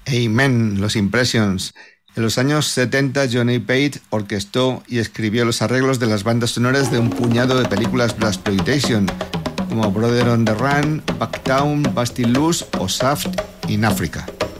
Amen, los Impressions. En los años 70, Johnny Pate orquestó y escribió los arreglos de las bandas sonoras de un puñado de películas blaxploitation, como Brother on the Run, Bucktown, Bustin' Loose o Shaft in Africa.